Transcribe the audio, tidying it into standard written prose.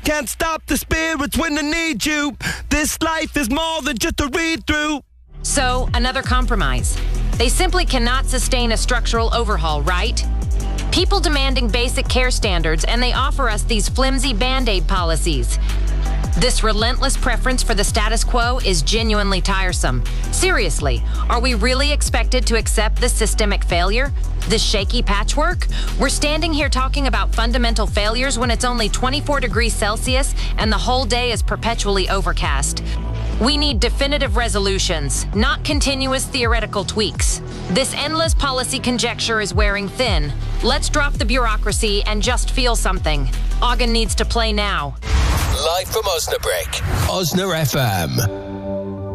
Can't stop the spirits when they need you. This life is more than just a read-through. So, another compromise. They simply cannot sustain a structural overhaul, right? People demanding basic care standards, and they offer us these flimsy Band-Aid policies. This relentless preference for the status quo is genuinely tiresome. Seriously, are we really expected to accept this systemic failure? This shaky patchwork? We're standing here talking about fundamental failures when it's only 24 degrees Celsius and the whole day is perpetually overcast. We need definitive resolutions, not continuous theoretical tweaks. This endless policy conjecture is wearing thin. Let's drop the bureaucracy and just feel something. Ogden needs to play now. Live from Osnabrück, Osna FM.